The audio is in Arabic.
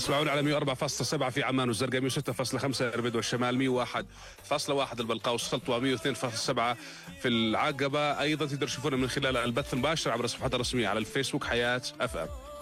تسمعون على 104.7 في عمان والزرقاء، 106.5 إربد والشمال، 101.1 البلقاء والسلطوة، 102.7 في العقبة. أيضا تقدروا تشوفونا من خلال البث المباشر عبر صفحتنا الرسمية على الفيسبوك حياة FM.